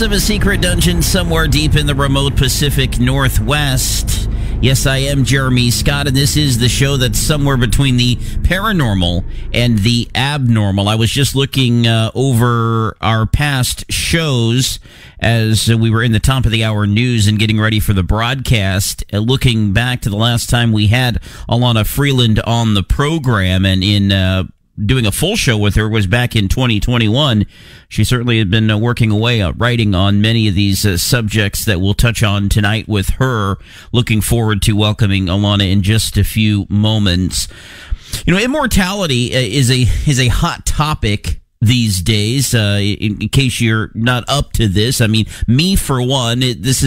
of a secret dungeon somewhere deep in the remote Pacific Northwest. Yes, I am Jeremy Scott, and this is the show that's somewhere between the paranormal and the abnormal. I was just looking over our past shows as we were in the top of the hour news and getting ready for the broadcast, looking back to the last time we had Alana Freeland on the program, and in doing a full show with her was back in 2021. She certainly had been working away, writing on many of these subjects that we'll touch on tonight with her. Looking forward to welcoming Alana in just a few moments. You know, immortality is a hot topic these days. In case you're not up to this, I mean, me for one, this is